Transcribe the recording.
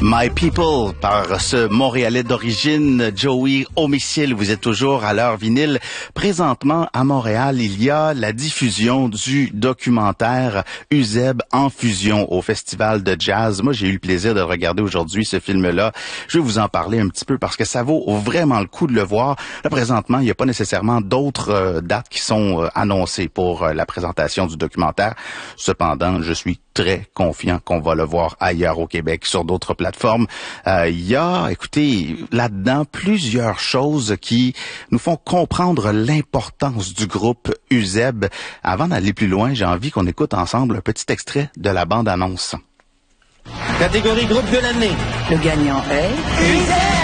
My People, par ce Montréalais d'origine, Joey Homicile. Vous êtes toujours à l'heure vinyle. Présentement, à Montréal, il y a la diffusion du documentaire Uzeb en fusion au Festival de Jazz. Moi, j'ai eu le plaisir de regarder aujourd'hui ce film-là. Je vais vous en parler un petit peu parce que ça vaut vraiment le coup de le voir. Là, présentement, il n'y a pas nécessairement d'autres dates qui sont annoncées pour la présentation du documentaire. Cependant, je suis très confiant qu'on va le voir ailleurs au Québec, sur d'autres plateformes. Il y a, écoutez, là-dedans, plusieurs choses qui nous font comprendre l'importance du groupe Uzeb. Avant d'aller plus loin, j'ai envie qu'on écoute ensemble un petit extrait de la bande-annonce. Catégorie groupe de l'année. Le gagnant est... Uzeb!